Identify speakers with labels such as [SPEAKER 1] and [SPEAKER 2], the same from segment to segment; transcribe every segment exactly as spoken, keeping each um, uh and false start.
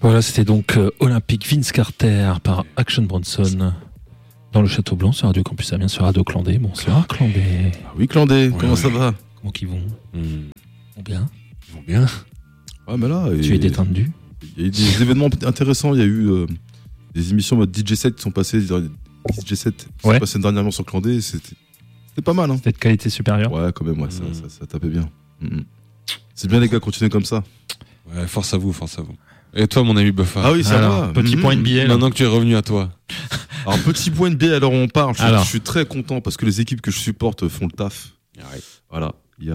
[SPEAKER 1] Voilà, c'était donc euh, Olympique Vince Carter par Action Bronson dans le Château Blanc sur Radio Campus Amiens, sur Radio Clandé. Bonsoir Clandé.
[SPEAKER 2] Oui Clandé,
[SPEAKER 1] ouais,
[SPEAKER 2] comment
[SPEAKER 1] ouais.
[SPEAKER 2] ça va?
[SPEAKER 1] Comment qu'ils vont? Ils
[SPEAKER 2] mmh.
[SPEAKER 1] vont bien?
[SPEAKER 2] Ils vont bien. Ah mais là,
[SPEAKER 1] tu es détendu?
[SPEAKER 2] Il y a eu des événements intéressants, il y a eu euh, des émissions mode D J set qui sont passées, D J set qui
[SPEAKER 1] ouais.
[SPEAKER 2] sont passées dernièrement sur Clandé, c'était, c'était pas mal. Hein.
[SPEAKER 1] C'était de qualité supérieure?
[SPEAKER 2] Ouais, quand même, ouais,
[SPEAKER 3] mmh.
[SPEAKER 2] ça, ça, ça tapait bien. Mmh. C'est bien les gars, continuez comme ça.
[SPEAKER 3] Ouais, force à vous, force à vous. Et toi, mon ami Buffa?
[SPEAKER 2] Ah oui, ça
[SPEAKER 1] alors,
[SPEAKER 2] va.
[SPEAKER 1] Petit mmh. point N B A. Là.
[SPEAKER 3] Maintenant que tu es revenu à toi.
[SPEAKER 2] Alors, petit point N B A, alors on parle. Je,
[SPEAKER 1] alors.
[SPEAKER 2] je suis très content parce que les équipes que je supporte font le taf.
[SPEAKER 3] Ouais.
[SPEAKER 2] Voilà. Il y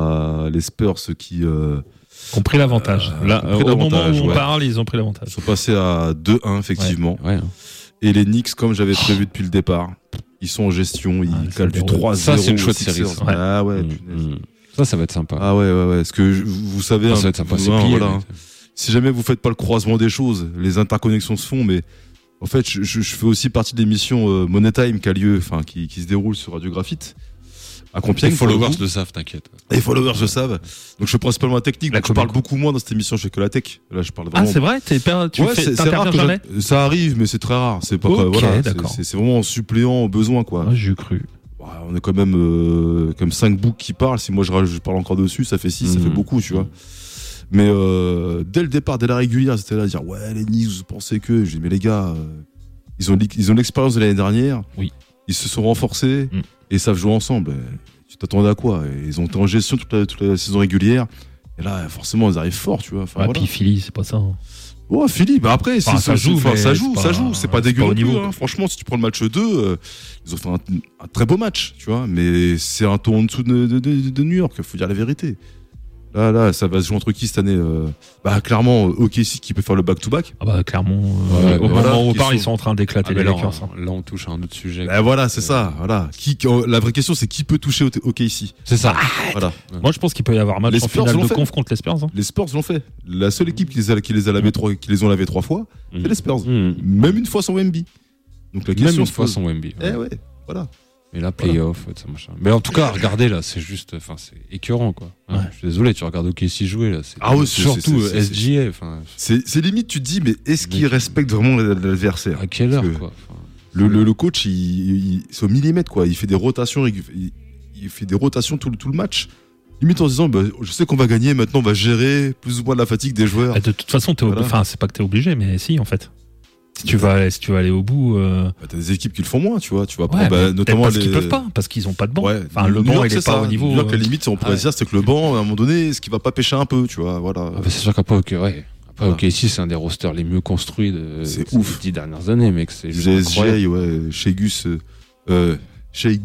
[SPEAKER 2] a les Spurs qui. Euh,
[SPEAKER 1] ont pris l'avantage.
[SPEAKER 2] Euh,
[SPEAKER 1] Là,
[SPEAKER 2] pris
[SPEAKER 1] au
[SPEAKER 2] l'avantage,
[SPEAKER 1] moment où on
[SPEAKER 2] ouais.
[SPEAKER 1] parle, ils ont pris l'avantage.
[SPEAKER 2] Ils sont passés à deux un, effectivement.
[SPEAKER 3] Ouais. Ouais.
[SPEAKER 2] Et les Knicks, comme j'avais prévu depuis le départ, ils sont en gestion, ils
[SPEAKER 1] ah,
[SPEAKER 2] calent du trois zéro.
[SPEAKER 3] Ça, c'est une chouette série. Ça.
[SPEAKER 2] Ouais. Ah ouais,
[SPEAKER 3] mmh,
[SPEAKER 2] punaise.
[SPEAKER 3] mmh. Ça, ça va être sympa.
[SPEAKER 2] Ah ouais, ouais, ouais. Parce que je, vous savez,
[SPEAKER 3] ça,
[SPEAKER 2] hein,
[SPEAKER 3] ça va être sympa.
[SPEAKER 2] vous,
[SPEAKER 3] C'est
[SPEAKER 2] hein,
[SPEAKER 3] plié,
[SPEAKER 2] voilà, hein. Si jamais vous faites pas le croisement des choses, les interconnexions se font, mais en fait, je, je, je fais aussi partie de l'émission euh, Money Time qui a lieu, enfin, qui, qui se déroule sur Radio Graphite à Compiègne.
[SPEAKER 3] Les followers le savent, t'inquiète.
[SPEAKER 2] Les followers le savent. Donc je suis principalement la technique.
[SPEAKER 1] La
[SPEAKER 2] donc je parle beaucoup moins dans cette émission. Je fais que la tech. Là, je parle vraiment.
[SPEAKER 1] Ah, c'est vrai. T'es per... Tu
[SPEAKER 2] ouais,
[SPEAKER 1] fais...
[SPEAKER 2] c'est, c'est rare que
[SPEAKER 1] jamais
[SPEAKER 2] je... Ça arrive, mais c'est très rare. C'est pas
[SPEAKER 1] okay,
[SPEAKER 2] voilà.
[SPEAKER 1] D'accord.
[SPEAKER 2] C'est, c'est, c'est vraiment en suppléant au besoin, quoi.
[SPEAKER 1] Ah, j'ai cru.
[SPEAKER 2] Ouais, on est quand même euh, comme cinq boucs qui parlent. Si moi je, je parle encore dessus, ça fait six, mmh. ça fait beaucoup, tu vois. Mais euh, dès le départ, dès la régulière, c'était là à dire ouais, les Knicks, vous pensez que. J'ai dit mais les gars, euh, ils ont ils ont l'expérience de l'année dernière.
[SPEAKER 1] Oui.
[SPEAKER 2] Ils se sont renforcés
[SPEAKER 1] mmh.
[SPEAKER 2] et savent jouer ensemble. Tu t'attendais à quoi? Ils ont été en gestion toute la, toute la saison régulière. Et là, forcément, ils arrivent fort, tu vois. Enfin,
[SPEAKER 1] ouais,
[SPEAKER 2] voilà.
[SPEAKER 1] Puis Philly, c'est pas ça. Hein.
[SPEAKER 2] Ouais, Philly, bah après,
[SPEAKER 1] enfin,
[SPEAKER 2] c'est,
[SPEAKER 1] ça, joue,
[SPEAKER 2] enfin, ça joue,
[SPEAKER 1] pas,
[SPEAKER 2] ça joue, c'est pas dégueu non plus. Hein.
[SPEAKER 1] Quoi.
[SPEAKER 2] Franchement, si tu prends le match deux, euh, ils ont fait un, un très beau match, tu vois. Mais c'est un ton en dessous de, de, de, de New York, faut dire la vérité. Là, là, ça va se jouer entre qui cette année? euh, Bah, clairement, O K C qui peut faire le back-to-back.
[SPEAKER 1] Ah bah, clairement, euh,
[SPEAKER 2] ouais,
[SPEAKER 1] au
[SPEAKER 2] voilà,
[SPEAKER 1] moment où on parle,
[SPEAKER 2] sont...
[SPEAKER 1] ils sont en train d'éclater ah, les
[SPEAKER 3] là,
[SPEAKER 1] Lakers.
[SPEAKER 3] On, là, on touche à un autre sujet.
[SPEAKER 2] Bah, voilà, c'est euh... ça. Voilà. Qui, la vraie question, c'est qui peut toucher O K C?
[SPEAKER 3] C'est ça.
[SPEAKER 1] Ah,
[SPEAKER 2] voilà.
[SPEAKER 1] Moi, je pense qu'il peut y avoir match
[SPEAKER 2] les
[SPEAKER 1] en
[SPEAKER 2] Spurs
[SPEAKER 1] finale de
[SPEAKER 2] fait.
[SPEAKER 1] conf contre les Spurs. Hein.
[SPEAKER 2] Les Spurs l'ont fait. La seule équipe qui les a, qui les a lavé trois, qui les ont lavé trois fois, mmh. c'est les Spurs. Mmh. Même une fois sans Wemby.
[SPEAKER 3] Donc la question, même une fois sans Wemby.
[SPEAKER 2] Ouais. Eh ouais, voilà.
[SPEAKER 3] Et là, playoff, voilà. Ça machin. Mais en tout cas, regardez là, c'est juste, enfin, c'est écœurant quoi. Hein, ouais. Je suis désolé, tu regardes O K C jouer là, c'est
[SPEAKER 2] ah ouais,
[SPEAKER 3] surtout
[SPEAKER 2] c'est, c'est,
[SPEAKER 3] S G A. Enfin,
[SPEAKER 2] c'est, c'est limite, tu te dis, mais est-ce qu'il respecte vraiment l'adversaire?
[SPEAKER 3] À quelle heure quoi enfin,
[SPEAKER 2] le, le, le coach, il, il, c'est au millimètre quoi. Il fait des rotations, il, il fait des rotations tout, tout le match. Limite en se disant, bah, je sais qu'on va gagner, maintenant on va gérer plus ou moins la fatigue des joueurs.
[SPEAKER 1] Et de toute façon, t'es voilà. ob... enfin, c'est pas que t'es obligé, mais si en fait. Si tu, vas, si tu vas aller au bout. Euh...
[SPEAKER 2] Bah, t'as des équipes qui le font moins, tu vois. Tu vas
[SPEAKER 1] ouais,
[SPEAKER 2] prendre, bah, notamment
[SPEAKER 1] parce
[SPEAKER 2] les...
[SPEAKER 1] qu'ils peuvent pas, parce qu'ils ont pas de banc.
[SPEAKER 2] Ouais.
[SPEAKER 1] Enfin, le banc, il est pas au niveau.
[SPEAKER 2] New York, à la limite, on pourrait ah ouais. dire, c'est que le banc, à un moment donné, est-ce qu'il va pas pêcher un peu, tu vois, voilà.
[SPEAKER 3] Ah bah c'est sûr qu'après, okay, ouais. Après, voilà. O K C, c'est un des rosters les mieux construits de
[SPEAKER 2] c'est
[SPEAKER 3] ces
[SPEAKER 2] ouf.
[SPEAKER 3] dix dernières années, mec. C'est
[SPEAKER 2] G S G, ouais, chez Gus, euh, chez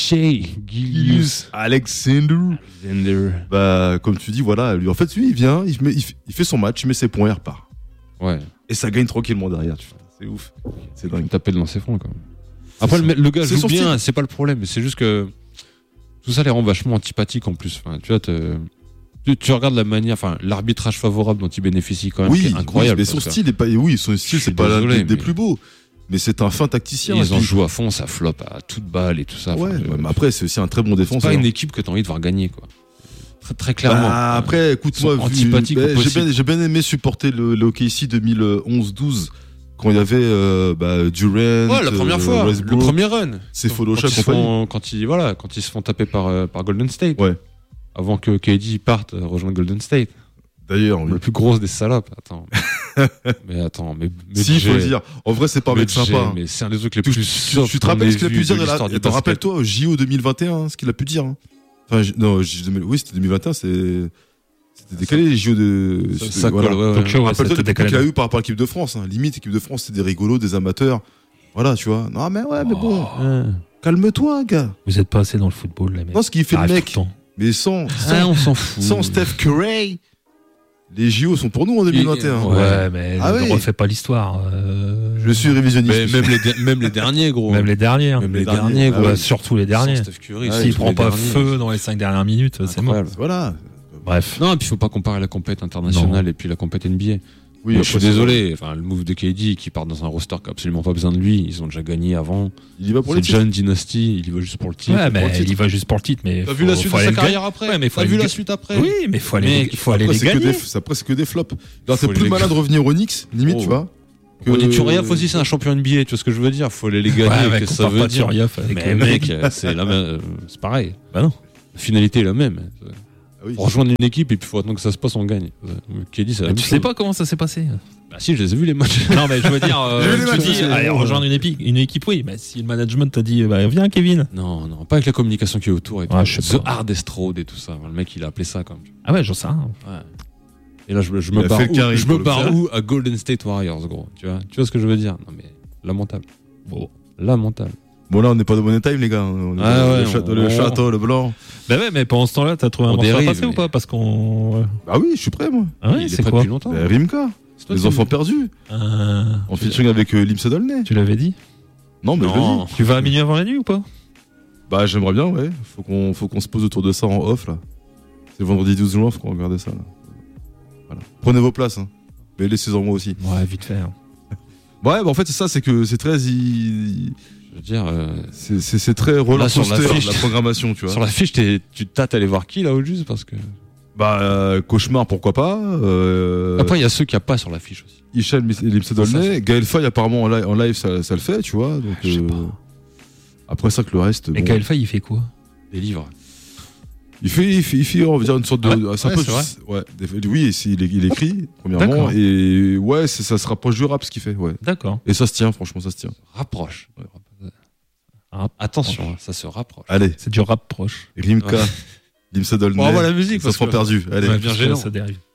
[SPEAKER 3] Gilgeous
[SPEAKER 2] Alexander.
[SPEAKER 3] Alexander.
[SPEAKER 2] Bah, comme tu dis, voilà, lui, en fait, lui, il vient, il, met, il fait son match, il met ses points, il repart.
[SPEAKER 3] Ouais.
[SPEAKER 2] Et ça gagne tranquillement derrière, tu vois. C'est ouf.
[SPEAKER 3] C'est dingue. Taper le lancer franc quand même. Après, le, le gars joue bien, c'est pas le problème, mais c'est juste que tout ça les rend vachement antipathiques en plus. Enfin, tu vois, tu, tu regardes la manière, enfin, l'arbitrage favorable dont il bénéficie quand même,
[SPEAKER 2] oui,
[SPEAKER 3] qui est incroyable.
[SPEAKER 2] Oui, mais son style est pas, oui, son style c'est pas l'un des, des plus beaux. Mais c'est un fin tacticien.
[SPEAKER 3] Ils en jouent à fond, ça flop à toute balle et tout ça.
[SPEAKER 2] Ouais,
[SPEAKER 3] enfin,
[SPEAKER 2] ouais, mais après, c'est aussi un très bon défenseur.
[SPEAKER 3] C'est pas une équipe que t'as envie de voir gagner, quoi. Très, très clairement.
[SPEAKER 2] Bah, après, écoute-moi,
[SPEAKER 3] antipathique.
[SPEAKER 2] Bah, j'ai, bien, j'ai bien aimé supporter le, le O K C deux mille onze douze quand il y avait euh, bah, Durant.
[SPEAKER 3] Ouais, la première euh, fois,
[SPEAKER 2] Westbrook,
[SPEAKER 3] le premier run.
[SPEAKER 2] C'est Folocha
[SPEAKER 3] quand, font, quand ils voilà, quand ils se font taper par euh, par Golden State.
[SPEAKER 2] Ouais.
[SPEAKER 3] Avant que K D parte euh, rejoindre Golden State.
[SPEAKER 2] D'ailleurs, oui.
[SPEAKER 3] Le plus grosse des salopes. Attends. mais attends, mais, mais
[SPEAKER 2] si, il faut le dire. En vrai, c'est pas un mec sympa.
[SPEAKER 3] Mais c'est un des trucs les plus sûrs.
[SPEAKER 2] Tu te rappelles ce qu'il a pu dire? Attends, rappelle-toi au J O deux mille vingt et un, ce qu'il a pu dire. Enfin, non, oui, c'était deux mille vingt et un, c'est. C'était décalé les J O de.
[SPEAKER 3] Ça, ça voilà. colle, ouais, ouais.
[SPEAKER 2] Donc, rappelle-toi des qu'il y a eu par rapport à l'équipe de France. Hein. Limite, l'équipe de France, c'est des rigolos, des amateurs. Voilà, tu vois. Non, mais ouais, mais bon. Oh. Ouais. Calme-toi, gars.
[SPEAKER 1] Vous êtes pas assez dans le football, les mecs.
[SPEAKER 2] Non, ce qu'il fait le mec. Mais sans. sans
[SPEAKER 3] ah, on s'en fout.
[SPEAKER 2] Sans Steph Curry. Les J O sont pour nous en deux mille vingt et un.
[SPEAKER 1] Ouais, ouais mais ah ne oui. refais pas l'histoire. Euh...
[SPEAKER 2] Je suis révisionniste.
[SPEAKER 3] Mais même, les même les derniers, gros.
[SPEAKER 1] Même les derniers.
[SPEAKER 3] Même les, les derniers, derniers, gros.
[SPEAKER 1] Ah ouais. Surtout les derniers.
[SPEAKER 3] Sans Steph Curry.
[SPEAKER 1] S'il ah, prend pas derniers. Feu dans les cinq dernières minutes, c'est mort.
[SPEAKER 2] Voilà.
[SPEAKER 1] Bref.
[SPEAKER 3] Non, et puis il faut pas comparer la compète internationale non. et puis la compète N B A.
[SPEAKER 2] Oui,
[SPEAKER 3] je
[SPEAKER 2] après,
[SPEAKER 3] suis
[SPEAKER 2] c'est
[SPEAKER 3] désolé. Enfin, le move de K D qui part dans un roster qui a absolument pas besoin de lui. Ils ont déjà gagné avant.
[SPEAKER 2] Il y va pour
[SPEAKER 3] C'est
[SPEAKER 2] les titres.
[SPEAKER 3] John Dynasty. Il y va juste pour le titre.
[SPEAKER 1] Ouais,
[SPEAKER 2] pour le
[SPEAKER 1] mais
[SPEAKER 2] titre.
[SPEAKER 1] il y va juste pour le titre. Mais
[SPEAKER 3] T'as
[SPEAKER 1] faut-
[SPEAKER 3] vu la suite
[SPEAKER 1] faut
[SPEAKER 3] de
[SPEAKER 1] aller
[SPEAKER 3] sa
[SPEAKER 1] le
[SPEAKER 3] carrière
[SPEAKER 1] gagner.
[SPEAKER 3] après
[SPEAKER 1] Ouais, mais faut
[SPEAKER 3] T'as
[SPEAKER 1] aller
[SPEAKER 3] vu
[SPEAKER 1] le
[SPEAKER 3] la
[SPEAKER 1] ga-
[SPEAKER 3] suite après
[SPEAKER 1] Oui, mais faut aller,
[SPEAKER 3] Mec,
[SPEAKER 1] il faut aller
[SPEAKER 2] Après,
[SPEAKER 1] les
[SPEAKER 2] c'est que
[SPEAKER 1] gagner.
[SPEAKER 2] des, c'est- après, c'est que des flops. Là, c'est
[SPEAKER 3] Faut
[SPEAKER 2] plus
[SPEAKER 3] les
[SPEAKER 2] malin de revenir au Knicks, limite,
[SPEAKER 3] Oh.
[SPEAKER 2] tu vois. que-
[SPEAKER 3] Ronny Turiaf aussi, c'est un champion N B A. Tu vois ce que je veux dire? Faut aller les gagner.
[SPEAKER 1] Ouais, ouais,
[SPEAKER 3] Qu'est-ce que ça
[SPEAKER 1] compare
[SPEAKER 3] veut
[SPEAKER 1] pas
[SPEAKER 3] dire?
[SPEAKER 1] Turiaf avec,
[SPEAKER 3] Mais
[SPEAKER 1] euh,
[SPEAKER 3] mec, c'est la même. C'est pareil.
[SPEAKER 1] Bah non.
[SPEAKER 3] La finalité est la même.
[SPEAKER 2] Ah oui.
[SPEAKER 3] Pour rejoindre une équipe et puis faut attendre que ça se passe, on gagne. K D, c'est la
[SPEAKER 1] Mais
[SPEAKER 3] même
[SPEAKER 1] tu
[SPEAKER 3] chose.
[SPEAKER 1] sais pas comment ça s'est passé.
[SPEAKER 3] Bah si, je les ai vus les matchs.
[SPEAKER 1] Non, mais je veux dire, euh,
[SPEAKER 2] J'ai vu les
[SPEAKER 1] tu
[SPEAKER 2] matchs
[SPEAKER 1] dis,
[SPEAKER 2] aussi,
[SPEAKER 1] allez,
[SPEAKER 2] ouais.
[SPEAKER 1] rejoindre une équipe, une équipe, oui. Mais si le management t'a dit, bah, viens, Kevin.
[SPEAKER 3] Non, non, pas avec la communication qui est autour et tout.
[SPEAKER 1] Ouais, je sais
[SPEAKER 3] The
[SPEAKER 1] pas.
[SPEAKER 3] Hardest Road et tout ça. Le mec, il a appelé ça quand même.
[SPEAKER 1] Ah ouais, j'en sais rien.
[SPEAKER 3] Ouais. Et là, je, je
[SPEAKER 2] Il
[SPEAKER 3] me
[SPEAKER 2] a
[SPEAKER 3] barre,
[SPEAKER 2] fait le
[SPEAKER 3] où,
[SPEAKER 2] carré
[SPEAKER 3] je
[SPEAKER 2] pour
[SPEAKER 3] me
[SPEAKER 2] le
[SPEAKER 3] barre
[SPEAKER 2] faire.
[SPEAKER 3] où à Golden State Warriors, gros. Tu vois, tu vois ce que je veux dire? Non, mais lamentable.
[SPEAKER 1] Bon.
[SPEAKER 3] Lamentable.
[SPEAKER 2] Bon, là, on n'est pas de Money Time, les gars. On est
[SPEAKER 3] Ah
[SPEAKER 2] dans
[SPEAKER 3] ouais,
[SPEAKER 2] le, château,
[SPEAKER 3] on-
[SPEAKER 2] le château, le blanc.
[SPEAKER 1] Bah ouais, mais pendant ce temps-là, t'as trouvé un
[SPEAKER 3] On
[SPEAKER 1] morceau à
[SPEAKER 3] dérive,
[SPEAKER 1] passer ou
[SPEAKER 3] mais-
[SPEAKER 1] pas? Parce qu'on.
[SPEAKER 2] Ah oui, je suis prêt, moi.
[SPEAKER 1] Ah ouais,
[SPEAKER 3] il est
[SPEAKER 1] c'est
[SPEAKER 3] prêt
[SPEAKER 1] quoi?
[SPEAKER 3] depuis longtemps.
[SPEAKER 2] Euh, Rimka.
[SPEAKER 3] C'est toi
[SPEAKER 2] Les
[SPEAKER 3] qui-
[SPEAKER 2] enfants perdus.
[SPEAKER 1] Euh,
[SPEAKER 2] En featuring avec euh, Limsa Dolnay.
[SPEAKER 1] Tu l'avais dit?
[SPEAKER 2] Non, mais je
[SPEAKER 3] Non.
[SPEAKER 2] le dis.
[SPEAKER 1] Tu vas à minuit avant la nuit ou pas?
[SPEAKER 2] Bah, j'aimerais bien, ouais. Faut qu'on, faut qu'on se pose autour de ça en off, là. C'est le vendredi douze juin, faut qu'on regarde ça, là. Voilà. Prenez vos places, hein. Mais laissez-en moi aussi.
[SPEAKER 1] Ouais, vite fait. hein.
[SPEAKER 2] Ouais, bah, en fait, c'est ça, c'est que c'est très, il-
[SPEAKER 3] Je veux dire, euh,
[SPEAKER 2] c'est, c'est, c'est très roller
[SPEAKER 3] Là, sur la
[SPEAKER 2] coaster,
[SPEAKER 3] fiche-
[SPEAKER 2] la programmation, tu vois.
[SPEAKER 3] sur la fiche, t'es- tu tâtes à aller voir qui là au juste parce que.
[SPEAKER 2] Bah, euh, Cauchemar, pourquoi pas. Euh,
[SPEAKER 3] Après, il y a ceux qui a pas sur la fiche aussi.
[SPEAKER 2] Hicham Limsa Dolnay. Gaël Faye, apparemment, en live, en live ça, ça le fait, tu vois. Donc,
[SPEAKER 1] Je sais
[SPEAKER 2] euh,
[SPEAKER 1] pas.
[SPEAKER 2] Après ça, que le reste.
[SPEAKER 1] Mais
[SPEAKER 2] bon.
[SPEAKER 1] K L Faye, il fait quoi?
[SPEAKER 3] Des livres.
[SPEAKER 2] Il fait, il fait, il fait, on va dire, une sorte de.
[SPEAKER 3] Ouais,
[SPEAKER 2] c'est un
[SPEAKER 3] ouais,
[SPEAKER 2] peu-
[SPEAKER 3] c'est vrai.
[SPEAKER 2] ouais, des- oui, et c'est- il, il écrit, premièrement.
[SPEAKER 1] D'accord.
[SPEAKER 2] Et ouais, c'est- ça se rapproche du rap, ce qu'il fait, ouais.
[SPEAKER 1] D'accord.
[SPEAKER 2] Et ça se tient, franchement, ça se tient.
[SPEAKER 3] Rapproche.
[SPEAKER 1] Rap-
[SPEAKER 3] Attention, hein, ça se rapproche.
[SPEAKER 2] Allez,
[SPEAKER 1] C'est du rap proche.
[SPEAKER 2] Rimka,
[SPEAKER 3] Ouais.
[SPEAKER 2] Limsa Dolnay.
[SPEAKER 3] On revoit la musique
[SPEAKER 2] ça
[SPEAKER 3] parce
[SPEAKER 2] se prend
[SPEAKER 3] que-
[SPEAKER 2] perdu. Allez.
[SPEAKER 3] Ouais, bien
[SPEAKER 1] Parce que
[SPEAKER 3] gênant.
[SPEAKER 1] Ça dérive.